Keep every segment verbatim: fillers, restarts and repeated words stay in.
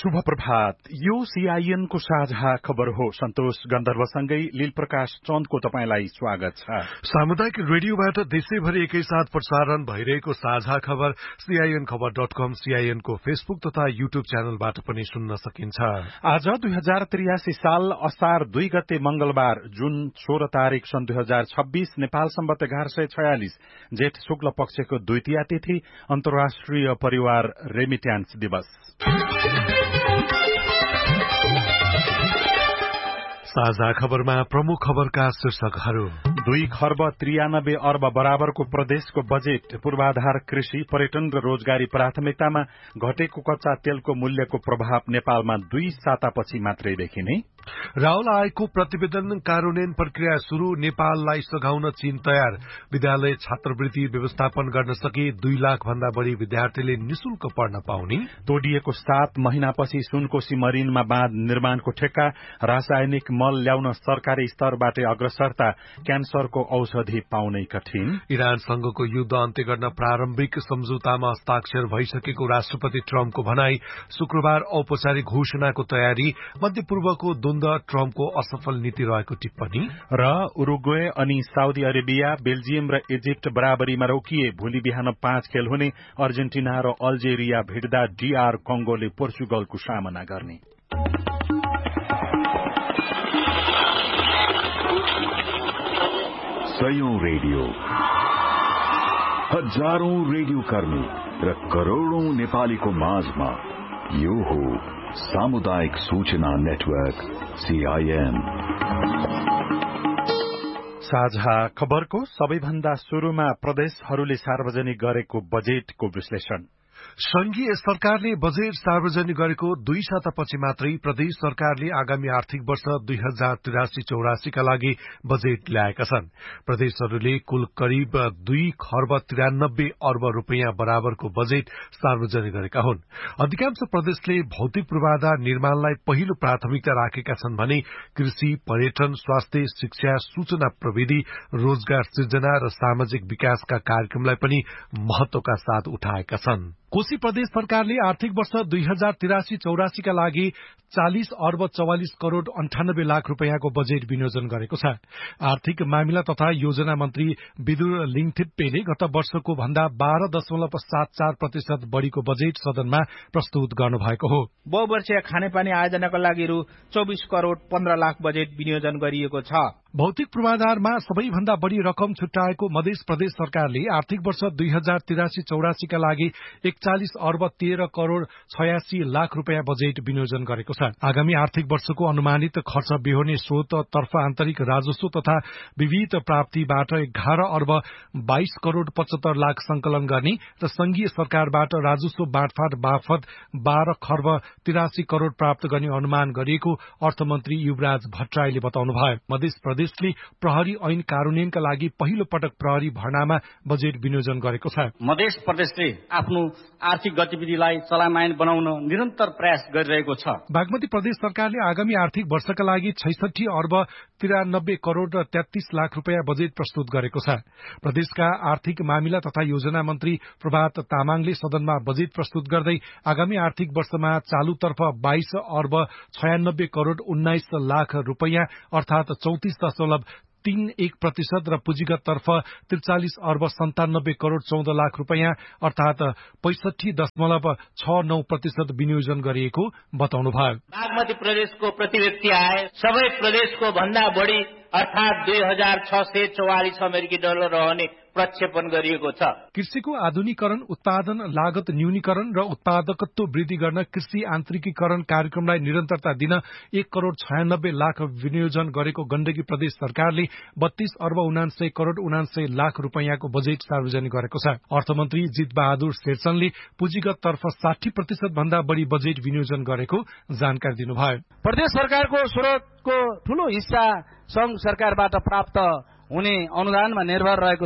शुभ प्रभात। यो सीआईएन को साझा खबर हो। सन्तोष गन्धर्वसँगै लील प्रकाश चन्दको तपाईंलाई स्वागत छ। सामुदायिक रेडियोबाट देशैभरि एकैसाथ प्रसारण भइरहेको साझा खबर सीआईएन खबर डट कम, सीआईएन को फेसबुक तथा यूट्यूब च्यानलबाट पनि सुन्न सकिन्छ। आज दुई हजार त्रियासी साल असार दुई गते मंगलबार जुन सोह्र तारीक सन् दुई हजार छब्बीस नेपाल सम्बत एघार सय छयालिस जेठ शुक्ल पक्षको द्वितीय तिथि अन्तर्राष्ट्रिय परिवार रेमिट्यान्स दिवस। साझा खबरमा प्रमुख खबरका शीर्षकहरू। दुई खर्ब त्रियानब्बे अर्ब बराबरको प्रदेशको बजेट, पूर्वाधार कृषि, पर्यटन र रोजगारी प्राथमिकतामा घटेको कच्चा तेलको मूल्यको प्रभाव नेपालमा दुई सातापछि मात्रै देखिने। राहुल आयोगको प्रतिवेदन कार्यान्वयन प्रक्रिया शुरू, नेपाललाई सघाउन चीन तयार। विद्यालय छात्रवृत्ति व्यवस्थापन गर्न सके दुई लाख भन्दा बढ़ी विद्यार्थीले निशुल्क पढ्न पाउने। तोडिएको सात महिनापछि सुनकोशी मरिनमा बाँध निर्माणको ठेक्का, रासायनिक मल ल्याउन सरकारी स्तरबाटै अग्रसरता, क्यान्सरको औषधि पाउनै कठिन। इरानसँगको युद्ध अन्त्य गर्न प्रारम्भिक सम्झौतामा हस्ताक्षर भइसकेको राष्ट्रपति ट्रम्पको भनाई, शुक्रबार औपचारिक घोषणाको तयारी, मध्यपूर्वको द्वन्द ट्रम्पको असफल नीति रहेको टिप्पणी र उरुग्वे अनि साउदी अरेबिया, बेल्जियम र इजिप्ट बराबरीमा रोकिए। भोलि बिहान पाँच खेल हुने। अर्जेन्टिना र अल्जेरिया भिड्दा डीआर कंगोले पोर्चुगलको सामना गर्ने। सयौं रेडियो, हजारौं रेडियो कर्मी र करोड़ौं नेपालीको माझमा यो हो सामुदायिक सूचना नेटवर्क सीआईएन। साझा खबरको सबैभन्दा शुरूमा प्रदेशहरूले सार्वजनिक गरेको बजेटको विश्लेषण। संघीय सरकारले बजेट सार्वजनिक गरेको दुई सातापछि मात्रै प्रदेश सरकारले आगामी आर्थिक वर्ष दुई हजार त्रिरासी चौरासीका लागि बजेट ल्याएका छन्। प्रदेशहरूले कुल करिब दुई खर्ब त्रियानब्बे अर्ब रूपियाँ बराबरको बजेट सार्वजनिक गरेका हुन्। अधिकांश प्रदेशले भौतिक पूर्वाधार निर्माणलाई पहिलो प्राथमिकता राखेका छन् भने कृषि, पर्यटन, स्वास्थ्य, शिक्षा, सूचना प्रविधि, रोजगार सृजना र सामाजिक विकासका कार्यक्रमलाई पनि महत्वका साथ उठाएका छन्। कोशी प्रदेश सरकारले आर्थिक वर्ष दुई हजार तिरासी चौरासीका लागि चालिस अर्ब चौवालिस करोड़ अन्ठानब्बे लाख रूपियाँको बजेट विनियोजन गरेको छ। आर्थिक मामिला तथा योजना मन्त्री विदुर लिङथिप्पेले गत वर्षको भन्दा बाह्र दशमलव सात चार प्रतिशत बढ़ीको बजेट सदनमा प्रस्तुत गर्नुभएको हो। बहुवर्षीय खानेपानी आयोजनाका लागि रु चौबिस करोड़ पन्ध्र लाख बजेट विनियोजन गरिएको छ। भौतिक पूर्वाधारमा सबैभन्दा बढ़ी रकम छुट्याएको मध्य प्रदेश सरकारले आर्थिक वर्ष दुई हजार तिरासी चौरासीका लागि एकचालिस अर्ब तेह्र करोड़ छयासी लाख रूपियाँ बजेट विनियोजन गरेको छ। आगामी आर्थिक वर्षको अनुमानित खर्च बेहोर्ने स्रोत तर्फ आन्तरिक राजस्व तथा विविध प्राप्तिबाट एघार अर्ब बाइस करोड़ पचहत्तर लाख संकलन गर्ने र संघीय सरकारबाट राजस्व बाँडफाँड बापत बाह्र खर्ब तिरासी करोड़ प्राप्त गर्ने अनुमान गरिएको अर्थमन्त्री युवराज भट्टराईले बताउनुभयो। मध्य प्रदेशले प्रहरी ऐन कार्यान्वयनका लागि पहिलो पटक प्रहरी भर्नामा बजेट विनियोजन गरेको छ। मध्य प्रदेशले आफ्नो आर्थिक गतिविधिलाई चलायमान बनाउन निरन्तर प्रयास गरिरहेको छ। बागमती प्रदेश सरकारले आगामी आर्थिक वर्षका लागि छैसठी अर्ब तिरानब्बे करोड़ र तेत्तीस लाख रूपियाँ बजेट प्रस्तुत गरेको छ। प्रदेशका आर्थिक मामिला तथा योजना मन्त्री प्रभात तामाङले सदनमा बजेट प्रस्तुत गर्दै आगामी आर्थिक वर्षमा चालुतर्फ बाइस अर्ब छयानब्बे करोड़ उन्नाइस लाख रूपियाँ अर्थात चौतिस दशमलव तीन एक प्रतिशत र पुँजीगत तर्फ त्रिचालिस अर्ब सन्तानब्बे करोड़ चौध लाख रूपियाँ अर्थात पैंसठी दशमलव छ नौ प्रतिशत विनियोजन गरिएको बताउनुभयो। बागमती प्रदेशको प्रति व्यक्ति आय सबै प्रदेशको भन्दा बढ़ी अर्थात दुई हजार छ सय चौवालिस अमेरिकी डलर रहने प्रक्षेपण गरिएको छ। कृषिको आधुनिकीकरण, उत्पादन लागत न्यूनीकरण र उत्पादकत्व वृद्धि गर्न कृषि आन्तरिकीकरण कार्यक्रमलाई निरन्तरता दिन एक करोड़ छयानब्बे लाख विनियोजन गरेको गण्डकी प्रदेश सरकारले बत्तीस अर्ब उनान्सय करोड़ उनान्सय लाख रूपियाँको बजेट सार्वजनिक गरेको छ। अर्थमन्त्री जित बहादुर शेरचनले पुँजीगत तर्फ साठी प्रतिशत भन्दा बढ़ी बजेट विनियोजन गरेको जानकारी दिनुभयो। प्रदेश सरकारको स्रोतको ठूलो हिस्सा संघ सरकारबाट प्राप्त हुने अनुदानमा निर्भर रहेको छ।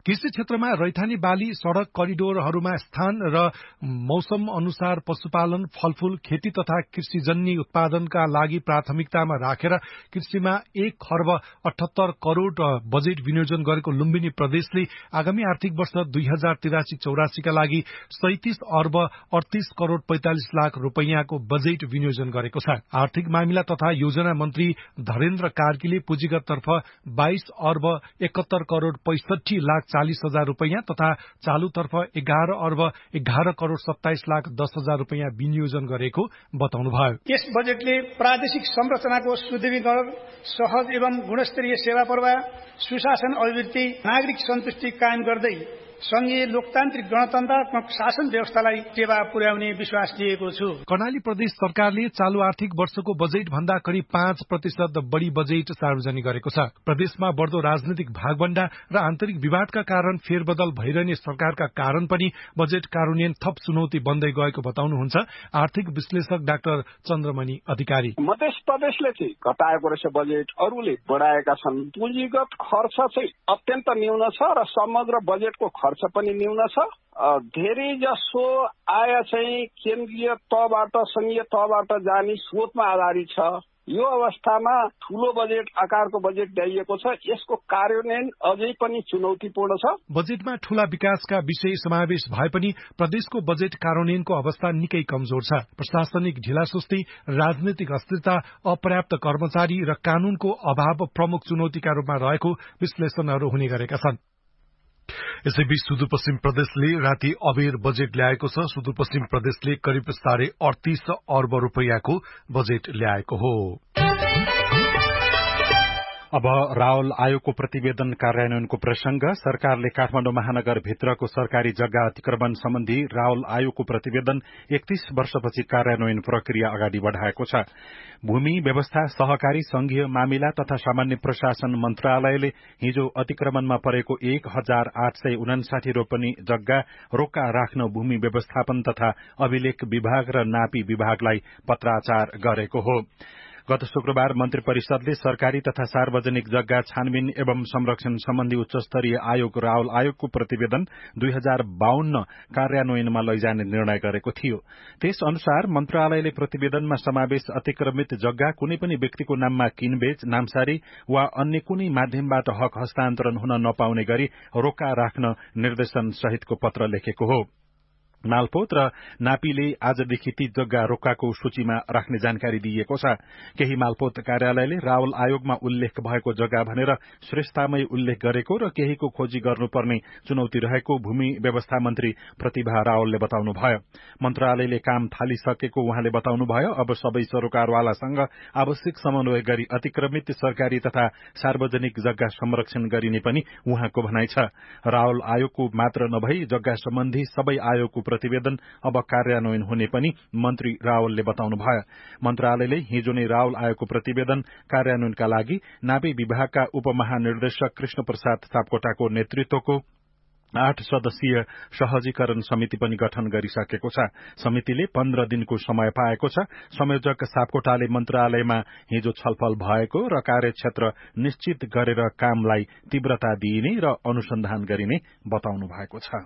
कृषि क्षेत्रमा रैथानी बाली, सड़क करिडोरहरूमा स्थान र मौसम अनुसार पशुपालन, फलफूल, खेती तथा कृषिजन्य उत्पादनका लागि प्राथमिकतामा राखेर कृषिमा एक खर्ब अठहत्तर करोड़ बजेट विनियोजन गरेको लुम्बिनी प्रदेशले आगामी आर्थिक वर्ष दुई हजार तिरासी चौरासीका लागि सैतिस अर्ब अडतीस करोड़ पैंतालिस लाख रूपियाँको बजेट विनियोजन गरेको छ। आर्थिक मामिला तथा योजना मन्त्री धरेन्द्र कार्कीले पुँजीगत तर्फ बाइस अर्ब एकहत्तर करोड़ पैंसठी लाख चालिस हजार रूपियाँ तथा चालूतर्फ एघार अर्ब एघार करोड़ सत्ताइस लाख दस हजार रूपियाँ विनियोजन गरेको बताउनुभयो। यस बजेटले प्रादेशिक संरचनाको सुदृढीकरण, सहज एवं गुणस्तरीय सेवा प्रवाह, सुशासन अभिवृद्धि, नागरिक सन्तुष्टि कायम गर्दै संघीय लोकतान्त्रिक गणतन्त्रात्मक शासन व्यवस्थालाई टेवा पुर्याउने विश्वास लिएको छु। कर्णाली प्रदेश सरकारले चालू आर्थिक वर्षको बजेट भन्दा करिब पाँच प्रतिशत बढ़ी बजेट सार्वजनिक गरेको छ। प्रदेशमा बढ़दो राजनीतिक भागभण्डा र आन्तरिक विवादका कारण फेरबदल भइरहने सरकारका कारण पनि बजेट कार्यान्वयन थप चुनौती बन्दै गएको बताउनुहुन्छ आर्थिक विश्लेषक डाक्टर चन्द्रमणि अधिकारी। मध्य प्रदेशले चाहिँ घटाएको रहेछ बजेट, अरूले बढाएका छन्। पुँजीगत खर्च चाहिँ अत्यन्त न्यून छ र समग्र बजेटको खर्च पनि न्यून छ। धेरै जसो आय चाहिँ केन्द्रीय तहबाट संघीय तहबाट जाने स्रोतमा आधारित छ। यो अवस्थामा ठूलो बजेट आकारको बजेट ल्याइएको छ। यसको कार्यान्वयन अझै पनि चुनौतीपूर्ण छ। बजेटमा ठूला विकासका विषय समावेश भए पनि प्रदेशको बजेट कार्यान्वयनको अवस्था निकै कमजोर छ। प्रशासनिक ढिलासुस्ती, राजनीतिक अस्थिरता, अपर्याप्त कर्मचारी र कानूनको अभाव प्रमुख चुनौतीका रूपमा रहेको विश्लेषणहरू हुने गरेका छन्। यसैबीच सुदूरपश्चिम प्रदेशले राति अबेर बजेट ल्याएको छ। सुदूरपश्चिम प्रदेशले करिब साढे अडतीस अर्ब रूपियाँको बजेट ल्याएको हो। अब रावल आयोगको प्रतिवेदन कार्यान्वयनको प्रसंग। सरकारले काठमाडौँ महानगर भित्रको सरकारी जग्गा अतिक्रमण सम्बन्धी रावल आयोगको प्रतिवेदन एकतीस वर्षपछि कार्यान्वयन प्रक्रिया अगाडि बढ़ाएको छ। भूमि व्यवस्था, सहकारी संघीय मामिला तथा सामान्य प्रशासन मन्त्रालयले हिजो अतिक्रमणमा परेको एक हजार आठ सय उनासाठी रोपनी जग्गा रोक्का राख्न भूमि व्यवस्थापन तथा अभिलेख विभाग र नापी विभागलाई पत्राचार गरेको हो। गत शुक्रबार मन्त्री परिषदले सरकारी तथा सार्वजनिक जग्गा छानबिन एवं संरक्षण सम्बन्धी उच्चस्तरीय आयोग रावल आयोगको प्रतिवेदन दुई हजार बाहन्न कार्यान्वयनमा लैजाने निर्णय गरेको थियो। त्यस अनुसार मन्त्रालयले प्रतिवेदनमा समावेश अतिक्रमित जग्गा कुनै पनि व्यक्तिको नाममा किनबेच, नामसारी वा अन्य कुनै माध्यमबाट हक हस्तान्तरण हुन नपाउने गरी रोका राख्न निर्देशन सहितको पत्र लेखेको हो। मालपोत र नापीले आजदेखि ती जग्गा रोक्काको सूचीमा राख्ने जानकारी दिइएको छ। केही मालपोत कार्यालयले रावल आयोगमा उल्लेख भएको जग्गा भनेर श्रेष्ठतामै उल्लेख गरेको र केहीको खोजी गर्नुपर्ने चुनौती रहेको भूमि व्यवस्था मन्त्री प्रतिभा रावलले बताउनुभयो। मन्त्रालयले काम थालिसकेको उहाँले बताउनुभयो। अब सबै सरोकारवालासँग आवश्यक समन्वय गरी अतिक्रमित सरकारी तथा सार्वजनिक जग्गा संरक्षण गरिने पनि उहाँको भनाइ छ। रावल आयोगको मात्र नभई जग्गा सम्बन्धी सबै आयोगको प्रतिवेदन अब कार्यान्वयन हुने पनि मन्त्री रावलले बताउनुभयो। मन्त्रालयले हिजो नै रावल आयोगको प्रतिवेदन कार्यान्वयनका लागि नापी विभागका उपमहानिर्देशक कृष्ण प्रसाद सापकोटाको नेतृत्वको आठ सदस्यीय सहजीकरण समिति पनि गठन गरिसकेको छ। समितिले पन्ध्र दिनको समय पाएको छ। संयोजक सापकोटाले मन्त्रालयमा हिजो छलफल भएको र कार्यक्षेत्र निश्चित गरेर कामलाई तीव्रता दिइने र अनुसन्धान गरिने बताउनु भएको छ।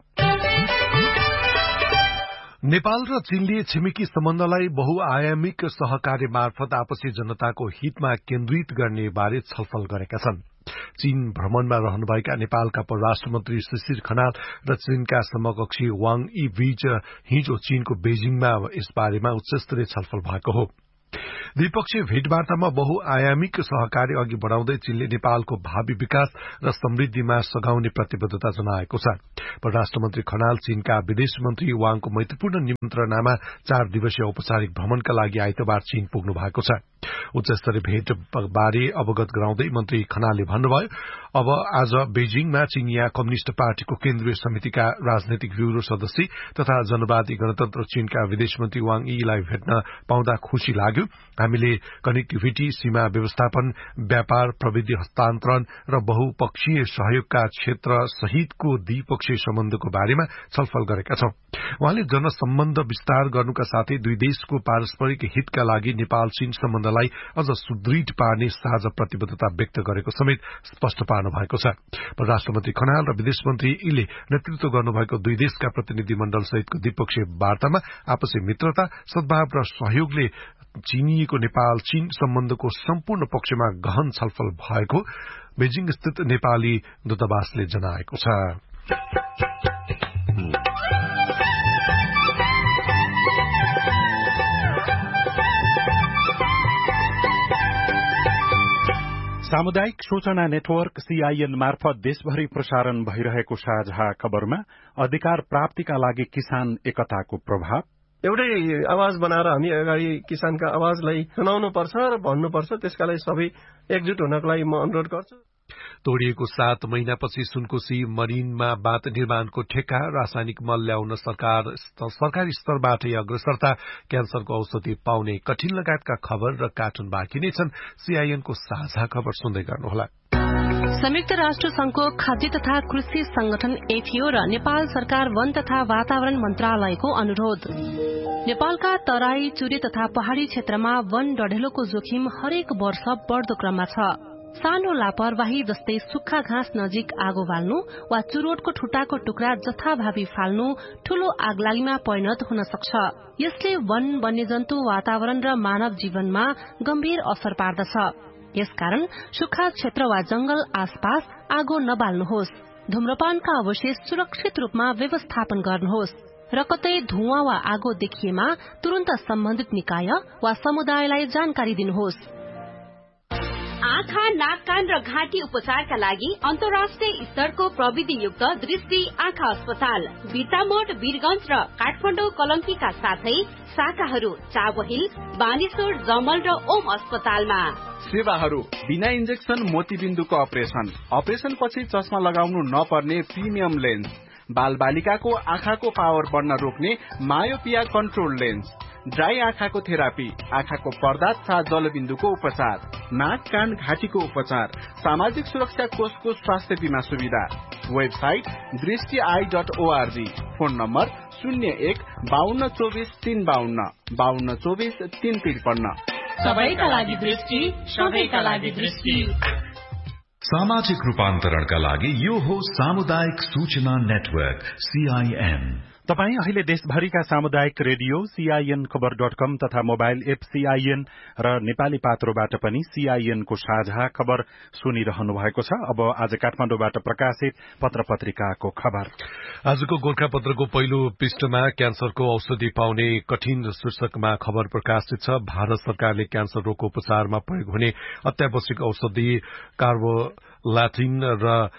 नेपाल र चीनले छिमेकी सम्बन्धलाई बहुआयामिक सहकार्य मार्फत आपसी जनताको हितमा केन्द्रित गर्ने बारे छलफल गरेका छन्। चीन भ्रमणमा रहनुभएका नेपालका परराष्ट्र मन्त्री शिशिर खनाल र चीनका समकक्षी वाङ यी बीच हिजो चीनको बेजिङमा यस बारेमा उच्चस्तरीय छलफल भएको हो। द्विपक्षीय भेटवार्तामा बहुआयामिक सहकार्य अघि बढ़ाउँदै चीनले नेपालको भावी विकास र समृद्धिमा सघाउने प्रतिबद्धता जनाएको छ। परराष्ट्र मन्त्री खनाल चीनका विदेश मन्त्री वाङको मैत्रीपूर्ण निमन्त्रणामा चार दिवसीय औपचारिक भ्रमणका लागि आइतबार चीन पुग्नु भएको छ। उच्चस्तरीय भेट बारे अवगत गराउँदै मन्त्री खनालले भन्नुभयो, अब आज बेजिङमा चीनिया कम्युनिष्ट पार्टीको केन्द्रीय समितिका राजनैतिक ब्यूरो सदस्य तथा जनवादी गणतन्त्र चीनका विदेश मन्त्री वाङ यीलाई भेट्न पाउँदा खुशी लाग्यो। हामीले कनेक्टिभिटी, सीमा व्यवस्थापन, व्यापार, प्रविधि हस्तान्तरण र बहुपक्षीय सहयोगका क्षेत्र सहितको द्विपक्षीय सम्बन्धको बारेमा छलफल गरेका छौं। उहाँले जनसम्बन्ध विस्तार गर्नुका साथै दुई देशको पारस्परिक हितका लागि नेपाल चीन सम्बन्ध सम्बन्धलाई अझ सुदृढ पार्ने साझा प्रतिबद्धता व्यक्त गरेको समेत स्पष्ट पार्नु भएको छ। परराष्ट्र मन्त्री खनाल र विदेश मन्त्री यीले नेतृत्व गर्नुभएको दुई देशका प्रतिनिधि मण्डल सहितको द्विपक्षीय वार्तामा आपसी मित्रता, सद्भाव र सहयोगले चिनिएको नेपाल चीन सम्बन्धको सम्पूर्ण पक्षमा गहन छलफल भएको बेजिङ स्थित नेपाली दूतावासले जनाएको छ। सामुदायिक सूचना नेटवर्क सीआईएन मार्फत देशभरि प्रसारण भइरहेको साझा खबरमा अधिकार प्राप्तिका लागि किसान एकताको प्रभाव, एउटै आवाज बनाएर हामी अगाडि किसानका आवाजलाई सुनाउनु पर्छ र भन्नुपर्छ, त्यसका लागि सबै एकजुट हुनको लागि म अनुरोध गर्छु। तोडिएको सात महिनापछि सुनकोशी मरिनमा बाँध निर्माणको ठेक्का, रासायनिक मल ल्याउन सरकार सरकारी स्तरबाटै अग्रसरता, क्यान्सरको औषधि पाउने कठिन लगायतका खबर र कार्टुन बाँकी नै छन्। सीआईएनको साझा खबर सुन्दै गर्नुहोला। संयुक्त राष्ट्र संघको खाद्य तथा कृषि संगठन एफएओ र नेपाल सरकार वन तथा वातावरण मन्त्रालयको अनुरोध। नेपालका तराई, चुरे तथा पहाड़ी क्षेत्रमा वन डढेलोको जोखिम हरेक वर्ष बढ़दो क्रममा छ। सानो लापरवाही जस्तै सुक्खा घाँस नजिक आगो बाल्नु वा चुरोटको ठुटाको टुक्रा जथाभावी फाल्नु ठूलो आगलागीमा परिणत हुन सक्छ। यसले वन, वन्यजन्तु, वातावरण र मानव जीवनमा गम्भीर असर पार्दछ। यसकारण सुक्खा क्षेत्र वा जंगल आसपास आगो नबाल्नुहोस्। धूम्रपानका अवशेष सुरक्षित रूपमा व्यवस्थापन गर्नुहोस् र कतै धुवाँ वा आगो देखिएमा तुरन्त सम्बन्धित निकाय वा समुदायलाई जानकारी दिनुहोस्। आँखा, नाक, कान र घाँटी उपचारका लागि अन्तर्राष्ट्रिय स्तरको प्रविधियुक्त दृष्टि आँखा अस्पताल बिर्तामोड, वीरगंज र काठमाडौँ कलंकीका साथै शाखाहरू चाबहिल, बानेश्वर, जमल र ओम अस्पतालमा। सेवाहरू बिना इन्जेक्सन मोतीबिन्दुको अपरेशन, अपरेशन पछि चस्मा लगाउनु नपर्ने प्रिमियम लेन्स, बाल बालिकाको आँखाको पावर बढ्न रोक्ने मायोपिया कन्ट्रोल लेन्स, ड्राई आँखाको थेरापी, आँखाको पर्दा तथा जलबिन्दुको उपचार, नाक, कान, घाँटीको उपचार, सामाजिक सुरक्षा कोषको स्वास्थ्य बीमा सुविधा। वेबसाइट दृष्टि I dot ORG, phone number शून्य एक बाहन्न चौबिस तीन बाहन्न बाहन्न चौबिस तीन त्रिपन्न। सबैका लागि दृष्टि, सबैका लागि दृष्टि। सामाजिक रूपान्तरणका लागि यो हो सामुदायिक सूचना नेटवर्क सीआईएन। तपाई अहिले देशभरिका सामुदायिक रेडियो सीआईएन खबर डट कम तथा मोबाइल एप सीआईएन र नेपाली पात्रोबाट पनि सीआईएन को साझा खबर सुनिरहनु भएको छ। अब आज काठमाडौँबाट प्रकाशित पत्र पत्रिकाको खबर। आजको गोर्खापत्रको पहिलो पृष्ठमा क्यान्सरको औषधि पाउने कठिन शीर्षकमा खबर प्रकाशित छ। भारत सरकारले क्यान्सर रोगको उपचारमा प्रयोग हुने अत्यावश्यक औषधि कार्बोलाटिन र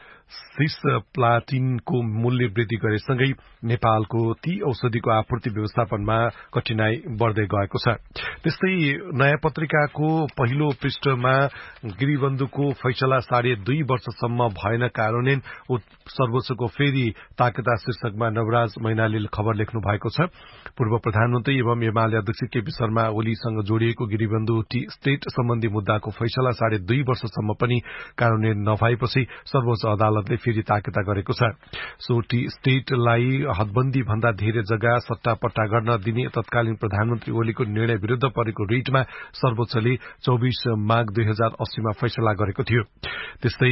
सिसप्लाटिनको मूल्य वृद्धि गरेसँगै नेपालको ती औषधिको आपूर्ति व्यवस्थापनमा कठिनाई बढ़दै गएको छ। त्यस्तै नयाँ पत्रिकाको पहिलो पृष्ठमा गिरिबन्धुको फैसला साढे दुई वर्षसम्म भएन कार्यान्वयन, सर्वोच्चको फेरि ताकेता शीर्षकमा नवराज मैनालीले खबर लेख्नु भएको छ। पूर्व प्रधानमन्त्री एवं एमाले अध्यक्ष केपी शर्मा ओलीसँग जोडिएको गिरिबन्धु टी स्टेट सम्बन्धी मुद्दाको फैसला साढे दुई वर्षसम्म पनि कार्यान्वयन नभएपछि सर्वोच्च अदालतले फेरि ताकेता गरेको छ। सो टी स्टेटलाई हदबन्दी भन्दा धेरै जग्गा सट्टापट्टा गर्न दिने तत्कालीन प्रधानमन्त्री ओलीको निर्णय विरूद्ध परेको रिटमा सर्वोच्चले चौबिस माघ दुई हजार अस्सीमा फैसला गरेको थियो। त्यस्तै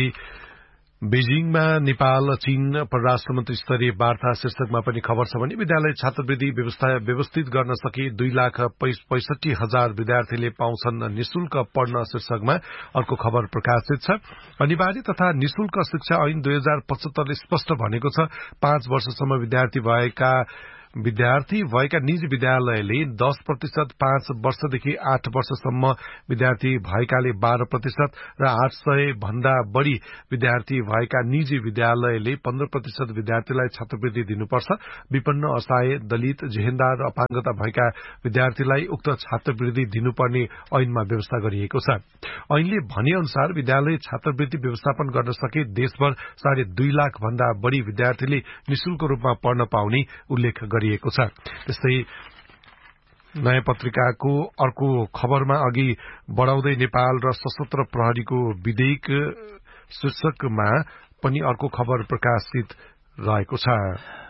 बेजिङमा नेपाल चीन परराष्ट्र मन्त्री स्तरीय वार्ता शीर्षकमा पनि खबर छ भने विद्यालय छात्रवृत्ति व्यवस्था व्यवस्थित गर्न सके दुई लाख पैंसठी हजार विद्यार्थीले पाउँछन् निशुल्क पढ्न शीर्षकमा अर्को खबर प्रकाशित छ। अनिवार्य तथा निशुल्क शिक्षा ऐन दुई हजार पचहत्तरले स्पष्ट भनेको छ पाँच वर्षसम्म विद्यार्थी भएका विद्यार्थी भएका निजी विद्यालयले दस प्रतिशत, पाँच वर्षदेखि आठ वर्षसम्म विद्यार्थी भएकाले बाह्र प्रतिशत र आठ सय भन्दा बढ़ी विद्यार्थी भएका निजी विद्यालयले पन्ध्र प्रतिशत विद्यार्थीलाई छात्रवृत्ति दिनुपर्छ। विपन्न, असहाय, दलित, जेहेन्दार र अपाङ्गता भएका विद्यार्थीलाई उक्त छात्रवृत्ति दिनुपर्ने ऐनमा व्यवस्था गरिएको छ। ऐनले भने अनुसार विद्यालय छात्रवृत्ति व्यवस्थापन गर्न सके देशभर साढे दुई लाख भन्दा बढ़ी विद्यार्थीले निशुल्क रूपमा पढ्न पाउने उल्लेख गरिएको छ। त्यस्तै नयाँ पत्रिकाको अर्को खबरमा अघि बढ़ाउँदै नेपाल र सशस्त्र प्रहरीको विधेयक शीर्षकमा पनि अर्को खबर प्रकाशित रहेको छ।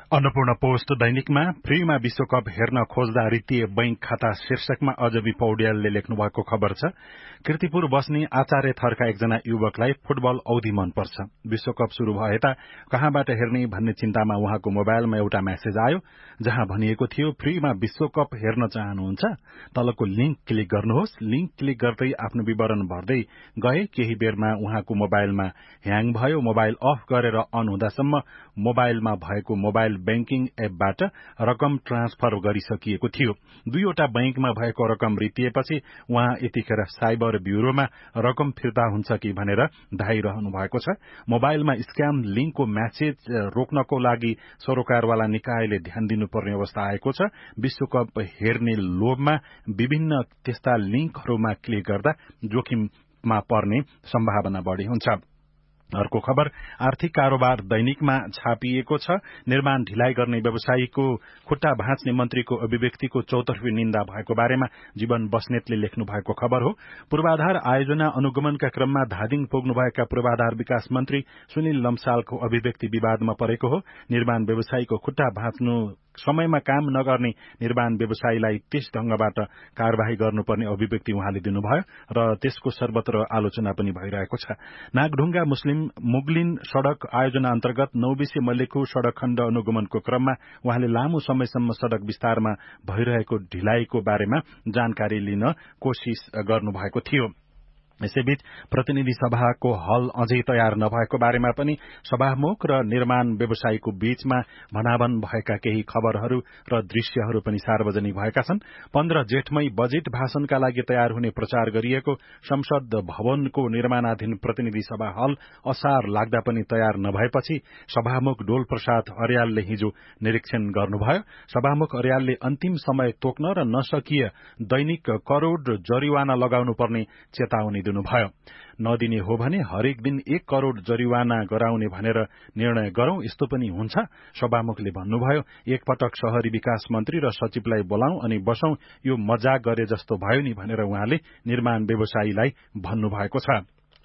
अन्नपूर्ण पोस्ट दैनिकमा फ्रीमा विश्वकप हेर्न खोज्दा रित्तिए बैंक खाता शीर्षकमा अजबी पौड्यालले लेख्नु भएको खबर छ। कीर्तिपुर बस्ने आचार्य थरका एकजना युवकलाई फुटबल औधी मनपर्छ। विश्वकप शुरू भए त कहाँबाट हेर्ने भन्ने चिन्तामा उहाँको मोबाइलमा एउटा मेसेज आयो, जहाँ भनिएको थियो फ्रीमा विश्वकप हेर्न चाहनुहुन्छ, तलको लिंक क्लिक गर्नुहोस्। लिंक क्लिक गर्दै आफ्नो विवरण भर्दै गए। केही बेरमा उहाँको मोबाइलमा ह्याङ भयो। मोबाइल अफ गरेर अन हुँदासम्म मोबाइलमा भएको मोबाइल बैंकिङ एपबाट रकम ट्रान्सफर गरिसकिएको थियो। दुईवटा बैंकमा भएको रकम रित्तिएपछि उहाँ यतिखेर साइबर ब्यूरोमा रकम फिर्ता हुन्छ कि भनेर धाइरहनु भएको छ। मोबाइलमा स्क्याम लिंकको म्यासेज रोक्नको लागि सरोकारवाला निकायले ध्यान दिनुपर्ने अवस्था आएको छ। विश्वकप हेर्ने लोभमा विभिन्न त्यस्ता लिंकहरूमा क्लिक गर्दा जोखिममा पर्ने सम्भावना बढ़ी हुन्छ। अर्को खबर आर्थिक कारोबार दैनिकमा छापिएको छ। निर्माण ढिलाइ गर्ने व्यवसायीको खुट्टा भाँच्ने मन्त्रीको अभिव्यक्तिको चौतर्फी निन्दा भएको बारेमा जीवन बस्नेतले लेख्नु भएको खबर हो। पूर्वाधार आयोजना अनुगमनका क्रममा धादिङ पुग्नुभएका पूर्वाधार विकास मन्त्री सुनिल लम्सालको अभिव्यक्ति विवादमा परेको हो। निर्माण व्यवसायीको खुट्टा भाँच्नु समयमा काम नगर्ने निर्माण व्यवसायीलाई त्यस ढंगबाट कार्यवाही गर्नुपर्ने अभिव्यक्ति उहाँले दिनुभयो र त्यसको सर्वत्र आलोचना पनि भइरहेको छ। नागढुङ्गा मुस्लिम मुगलिन सड़क आयोजना अन्तर्गत नौबिसे मल्लेखु सड़क खण्ड अनुगमनको क्रममा उहाँले लामो समयसम्म सड़क विस्तारमा भइरहेको ढिलाइको बारेमा जानकारी लिन कोशिश गर्नुभएको थियो। यसैबीच प्रतिनिधि सभाको हल अझै तयार नभएको बारेमा पनि सभामुख र निर्माण व्यवसायीको बीचमा भनाभन भएका केही खबरहरू र दृश्यहरू पनि सार्वजनिक भएका छन्। पन्ध्र जेठमै बजेट भाषणका लागि तयार हुने प्रचार गरिएको संसद भवनको निर्माणाधीन प्रतिनिधि सभा हल असार लाग्दा पनि तयार नभएपछि सभामुख डोल प्रसाद अर्यालले हिजो निरीक्षण गर्नुभयो। सभामुख अर्यालले अन्तिम समय तोक्न र नसकिए दैनिक करोड़ जरिवाना लगाउनुपर्ने चेतावनी दिनुभयो। नदिने हो भने हरेक दिन एक करोड़ जरिवाना गराउने भनेर निर्णय गरौं, यस्तो पनि हुन्छ। सभामुखले भन्नुभयो, एकपटक शहरी विकास मन्त्री र सचिवलाई बोलाउँ अनि बसौं, यो मजाक गरे जस्तो भयो नि भनेर उहाँले निर्माण व्यवसायीलाई भन्नुभएको छ।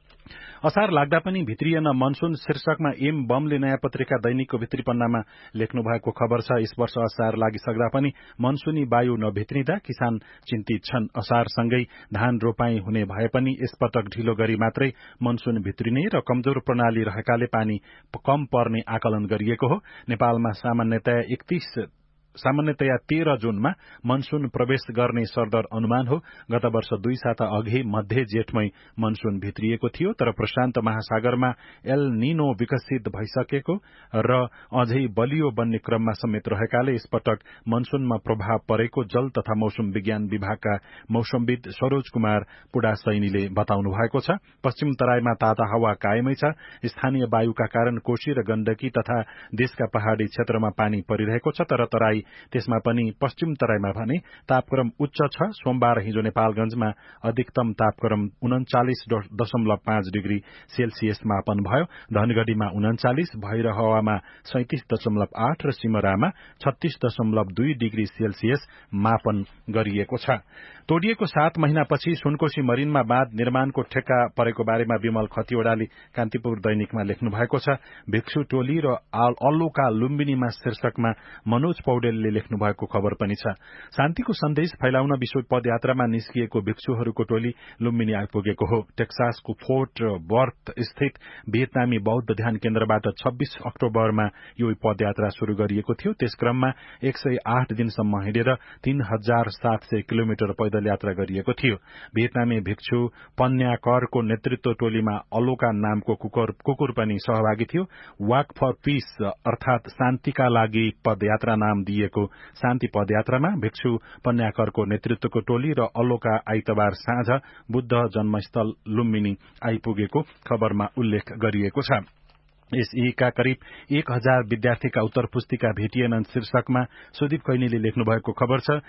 असार लाग्दा पनि भित्रिएन मनसून शीर्षकमा एम बमले नयाँ पत्रिका दैनिकको भित्री पन्नामा लेख्नु भएको खबर छ। यस वर्ष असार लागिसक्दा पनि मनसूनी वायु नभित्रिँदा किसान चिन्तित छन्। असारसँगै धान रोपाई हुने भए पनि यसपटक ढिलो गरी मात्रै मनसून भित्रिने र कमजोर प्रणाली रहेकाले पानी कम पर्ने आकलन गरिएको हो। नेपालमा सामान्यतया एकतीस सामान्यतया तेह्र जूनमा मनसून प्रवेश गर्ने सरदर अनुमान हो। गत वर्ष दुई साता अघि मध्य जेठमै मनसून भित्रिएको थियो, तर प्रशान्त महासागरमा एल निनो विकसित भइसकेको र अझै बलियो बन्ने क्रममा समेत रहेकाले यसपटक मनसूनमा प्रभाव परेको जल तथा मौसम विज्ञान विभागका मौसमविद सरोज कुमार पुडासैनीले बताउनु भएको छ। पश्चिम तराईमा ताता हावा कायमै छ। स्थानीय वायुका कारण कोशी र गण्डकी तथा देशका पहाड़ी क्षेत्रमा पानी परिरहेको छ, तर तराई त्यसमा पनि पश्चिम तराईमा भने तापक्रम उच्च छ। सोमबार हिजो नेपालगंजमा अधिकतम तापक्रम उन्चालिस दशमलव पाँच डिग्री सेल्सियस मापन भयो। धनगढ़ीमा उन्चालिस, भैरहवामा सैंतिस दशमलव आठ र सिमरामा छत्तीस दशमलव दुई डिग्री सेल्सियस मापन गरिएको छ। तोडिएको सात महिनापछि सुनकोशी मरिनमा बाँध निर्माणको ठेक्का परेको बारेमा विमल खतिवड़ाले कान्तिपुर दैनिकमा लेख्नु भएको छ। भिक्षु टोली र अल्लोका लुम्बिनीमा शीर्षकमा मनोज पौडेलले लेख्नु भएको खबर पनि छ। शान्तिको सन्देश फैलाउन विश्व पदयात्रामा निस्किएको भिक्षुहरूको टोली लुम्बिनी आइपुगेको हो। टेक्सासको फोर्ट वर्थ स्थित भियतनामी बौद्ध ध्यान केन्द्रबाट छब्बीस अक्टोबरमा यो पदयात्रा शुरू गरिएको थियो। त्यस क्रममा एक सय आठ दिनसम्म हिँडेर तीन हजार सात सय किलोमिटर पैदल यात्रा गरिएको थियो। भियतनामी भिक्षु पन्याकरको नेतृत्व टोलीमा अलोका नामको कुकुर, कुकुर पनि सहभागी थियो। वाक फर पीस अर्थात शान्तिका लागि पदयात्रा नाम दिएको शान्ति पदयात्रामा भिक्षु पन्याकरको नेतृत्वको टोली र अलोका आइतबार साँझ बुद्ध जन्मस्थल लुम्बिनी आइपुगेको खबरमा उल्लेख गरिएको छ। एसईका करिब एक हजार विद्यार्थीका उत्तर पुस्तिका भेटिएनन् शीर्षकमा सुदीप कैनीले लेख्नु भएको खबर छ।